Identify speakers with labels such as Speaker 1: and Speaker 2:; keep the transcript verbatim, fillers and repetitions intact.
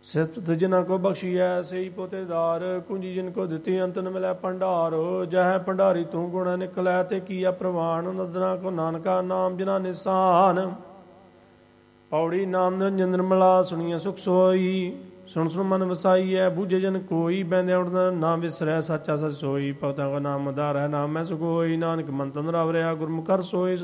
Speaker 1: ਸਿਫਤ ਜਿਨ੍ਹਾਂ ਕੋ ਬਖਸ਼ੀਐ ਸਈ ਪੋਤੇਦਾਰ। ਕੁੰਜੀ ਜਿਨ ਕੋ ਦਿੱਤੀ ਅੰਤ ਨ ਮਿਲੈ ਭੰਡਾਰ। ਜਹ ਭੰਡਾਰੀ ਤੂੰ ਗੁਣ ਨਿਕਲੈ ਤੇ ਕੀਆ ਪ੍ਰਵਾਨ। ਨਦਨਾ ਕੋ ਨਾਨਕਾ ਨਾਮ ਜਿਨਾ ਨਿਸ਼ਾਨ। ਪੌੜੀ ਨਾਮ ਨਿਰੰਜਨ ਨਿਰਮਲਾ ਸੁਣੀਐ ਸੁਖ ਸੋਈ। ਸੁਣ ਸੁਣ ਮਨ ਵਸਾਈਐ ਬੂਝੇ ਜਨ ਕੋਈ। ਬਹਿੰਦੇ ਉਠਦੇ ਨਾ ਵਿਸਰੈ ਸਾਚਾ ਸਚ ਸੋਈ। ਭਗਤਾਂ ਕੋ ਨਾਮ ਆਧਾਰ ਹੈ ਨਾਮ ਮੈਂ ਸੁਖ ਹੋਈ। ਨਾਨਕ ਮਨ ਤਨ ਰਵ ਰਿਹਾ ਗੁਰਮੁਖ ਕਰ ਸੋਈ।